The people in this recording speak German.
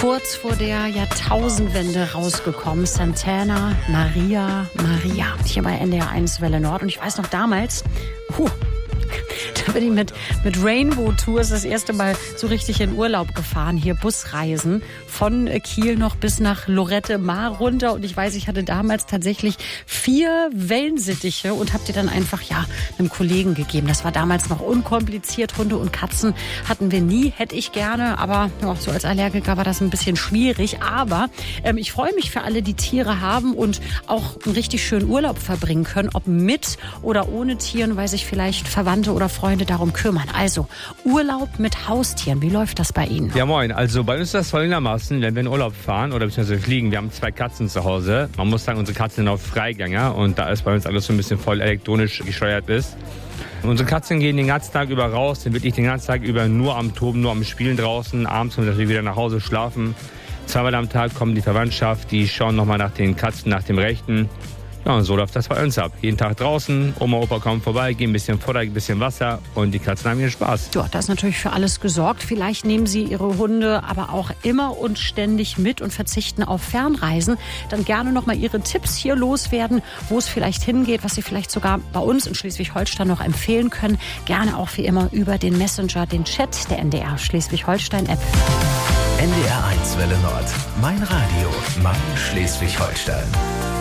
kurz vor der Jahrtausendwende rausgekommen. Santana, Maria, hier bei NDR 1 Welle Nord. Und ich weiß noch damals, da bin ich mit Rainbow Tours das erste Mal so richtig in Urlaub gefahren. Hier Busreisen von Kiel noch bis nach Lorette Mar runter. Und ich weiß, ich hatte damals tatsächlich 4 Wellensittiche und habe die dann einfach einem Kollegen gegeben. Das war damals noch unkompliziert. Hunde und Katzen hatten wir nie, hätte ich gerne. Aber so als Allergiker war das ein bisschen schwierig. Aber ich freue mich für alle, die Tiere haben und auch einen richtig schönen Urlaub verbringen können. Ob mit oder ohne Tieren, weil sich vielleicht Verwandte oder Freunde darum kümmern. Also Urlaub mit Haustieren. Wie läuft das bei Ihnen? Ja, moin. Also bei uns ist das folgendermaßen, wenn wir in Urlaub fahren oder beziehungsweise fliegen, wir haben 2 Katzen zu Hause. Man muss sagen, unsere Katzen sind auf Freigänger und da es bei uns alles so ein bisschen voll elektronisch gesteuert ist. Unsere Katzen gehen den ganzen Tag über raus, sind wirklich den ganzen Tag über nur am Toben, nur am Spielen draußen. Abends können wir natürlich wieder nach Hause schlafen. 2-mal am Tag kommt die Verwandtschaft, die schauen nochmal nach den Katzen, nach dem Rechten. Ja, und so läuft das bei uns ab. Jeden Tag draußen, Oma, Opa kommen vorbei, geben ein bisschen Futter, ein bisschen Wasser und die Katzen haben ihren Spaß. Ja, da ist natürlich für alles gesorgt. Vielleicht nehmen Sie Ihre Hunde aber auch immer und ständig mit und verzichten auf Fernreisen. Dann gerne nochmal Ihre Tipps hier loswerden, wo es vielleicht hingeht, was Sie vielleicht sogar bei uns in Schleswig-Holstein noch empfehlen können. Gerne auch wie immer über den Messenger, den Chat der NDR Schleswig-Holstein-App. NDR 1 Welle Nord. Mein Radio, mein Schleswig-Holstein.